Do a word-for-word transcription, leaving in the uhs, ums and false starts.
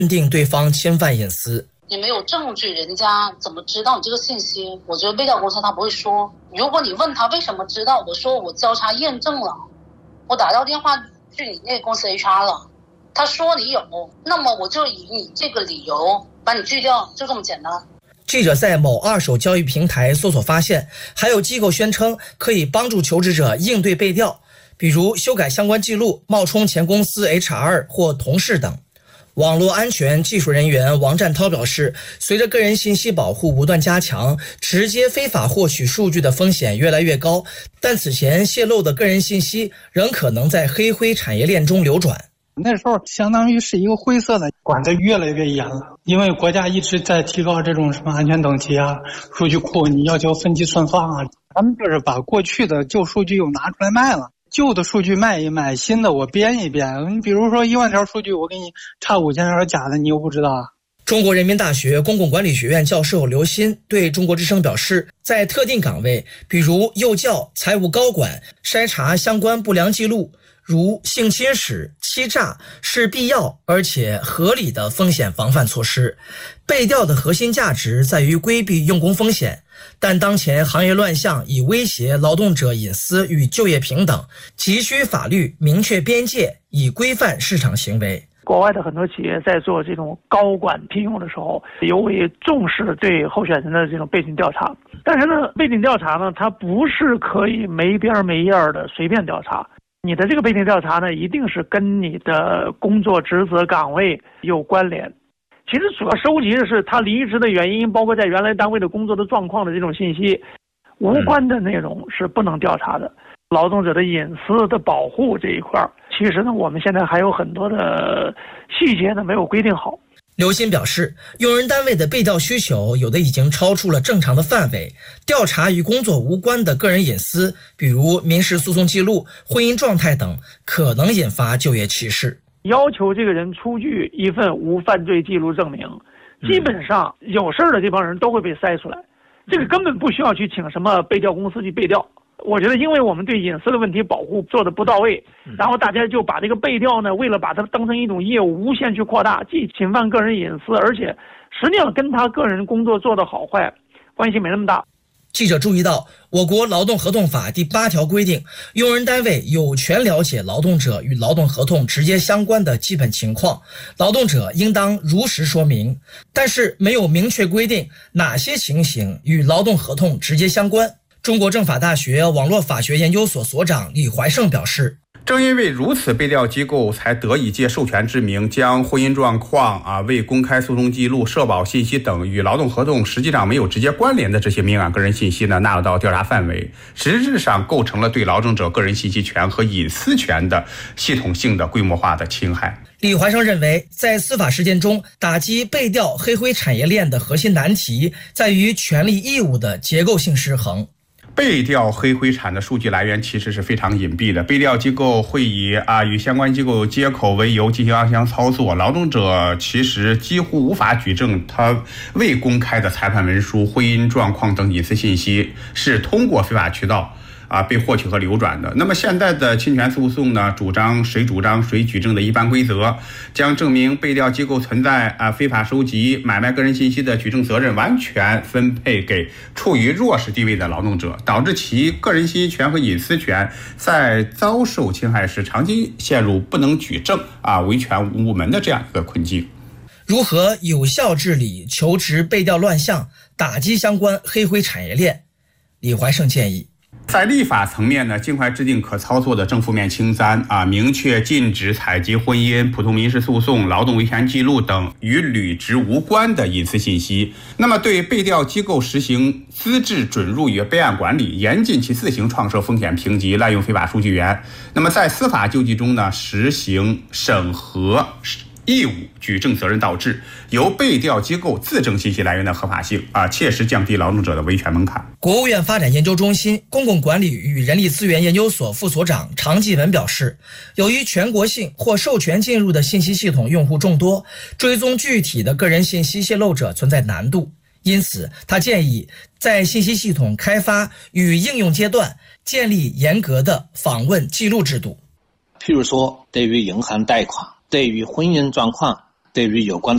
定对方侵犯隐私。 你没有证据，人家怎么知道你这个信息？我觉得背调公司他不会说。如果你问他为什么知道，我说我交叉验证了，我打到电话去你那个公司 H R 了，他说你有，那么我就以你这个理由把你拒掉，就这么简单。 记者在某二手交易平台搜索发现，还有机构宣称可以帮助求职者应对背调，比如修改相关记录、冒充前公司 H R 或同事等。网络安全技术人员王占涛表示，随着个人信息保护不断加强，直接非法获取数据的风险越来越高，但此前泄露的个人信息仍可能在黑灰产业链中流转。 那时候相当于是一个灰色的，管得越来越严了，因为国家一直在提高这种什么安全等级啊，数据库你要求分级存放啊，他们就是把过去的旧数据又拿出来卖了。旧的数据卖一卖，新的我编一编。你比如说一万条数据，我给你差五千条假的，你又不知道啊。 中国人民大学公共管理学院教授刘鑫对中国之声表示，在特定岗位，比如幼教、财务高管，筛查相关不良记录，如性侵蚀、欺诈，是必要而且合理的风险防范措施。背调的核心价值在于规避用工风险，但当前行业乱象已威胁劳动者隐私与就业平等，急需法律明确边界，以规范市场行为。 国外的很多企业在做这种高管聘用的时候，尤为重视对候选人的这种背景调查。但是呢，背景调查呢，它不是可以没边没沿的随便调查。你的这个背景调查呢，一定是跟你的工作职责岗位有关联。其实主要收集的是他离职的原因，包括在原来单位的工作的状况的这种信息，无关的内容是不能调查的。劳动者的隐私的保护这一块，其实呢，我们现在还有很多的细节呢没有规定好。 刘鑫表示，用人单位的背调需求有的已经超出了正常的范围，调查与工作无关的个人隐私，比如民事诉讼记录、婚姻状态等，可能引发就业歧视。 要求这个人出具一份无犯罪记录证明，基本上有事儿的这帮人都会被筛出来，这个根本不需要去请什么背调公司去背调。我觉得因为我们对隐私的问题保护做的不到位，然后大家就把这个背调呢，为了把它当成一种业务无限去扩大，既侵犯个人隐私，而且实际上跟他个人工作做的好坏关系没那么大。 记者注意到，我国劳动合同法第八条规定，用人单位有权了解劳动者与劳动合同直接相关的基本情况，劳动者应当如实说明，但是没有明确规定哪些情形与劳动合同直接相关。中国政法大学网络法学研究所所长李怀胜表示， 正因为如此，背调机构才得以借授权之名，将婚姻状况啊、未公开诉讼记录、社保信息等与劳动合同实际上没有直接关联的这些敏感个人信息呢，纳入到调查范围，实质上构成了对劳动者个人信息权和隐私权的系统性的规模化的侵害。 李怀生认为，在司法实践中，打击背调黑灰产业链的核心难题在于权利义务的结构性失衡。 背调黑灰产的数据来源其实是非常隐蔽的，背调机构会以啊与相关机构接口为由进行暗箱操作，劳动者其实几乎无法举证他未公开的裁判文书、婚姻状况等隐私信息是通过非法渠道啊被获取和流转的。那么现在的侵权诉讼呢，主张谁主张谁举证的一般规则，将证明背调机构存在啊非法收集、买卖个人信息的举证责任完全分配给处于弱势地位的劳动者，导致其个人信息权和隐私权在遭受侵害时长期陷入不能举证啊维权无门的这样一个困境。 如何有效治理求职背调乱象，打击相关黑灰产业链？李怀胜建议， 在立法层面呢，尽快制定可操作的正负面清单啊，明确禁止采集婚姻、普通民事诉讼、劳动维权记录等与履职无关的隐私信息。那么对背调机构实行资质准入与备案管理，严禁其自行创设风险评级、滥用非法数据源。那么在司法救济中呢，实行审核义务举证责任倒置，由背调机构自证信息来源的合法性啊，切实降低劳动者的维权门槛。 国务院发展研究中心公共管理与人力资源研究所副所长常继文表示，由于全国性或授权进入的信息系统用户众多，追踪具体的个人信息泄露者存在难度，因此他建议在信息系统开发与应用阶段建立严格的访问记录制度。 譬如说，对于银行贷款、对于婚姻状况、对于有关的